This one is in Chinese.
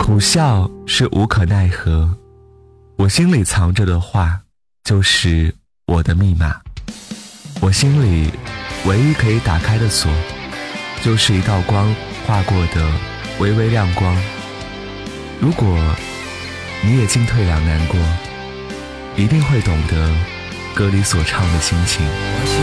苦笑是无可奈何，我心里藏着的话就是我的密码。我心里唯一可以打开的锁，就是一道光划过的微微亮光。如果你也进退两难过，一定会懂得歌里所唱的心情。